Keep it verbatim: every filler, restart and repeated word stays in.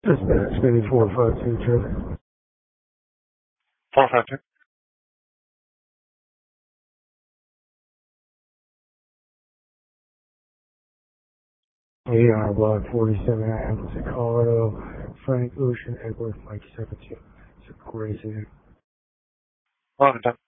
Dispatch, maybe four five two, Charlie. four five two. A R Block forty-seven, Appleton, Colorado. Frank Ocean Edward Mike seven two. It's a great city. One time.